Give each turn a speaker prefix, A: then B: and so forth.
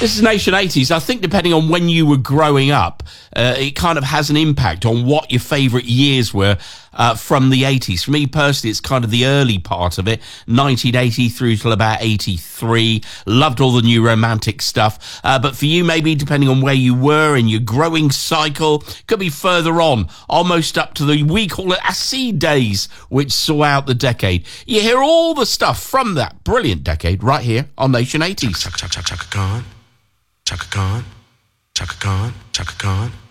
A: This is Nation 80s. I think depending on when you were growing up, it kind of has an impact on what your favourite years were from the 80s. For me personally, it's kind of the early part of it, 1980 through till about 83. Loved all the new romantic stuff. But for you, maybe depending on where you were in your growing cycle, could be further on, almost up to we call it acid days, which saw out the decade. You hear all the stuff from that brilliant decade right here on Nation 80s.
B: Chaka Khan, Chaka Khan, Chaka Khan, Chaka Khan.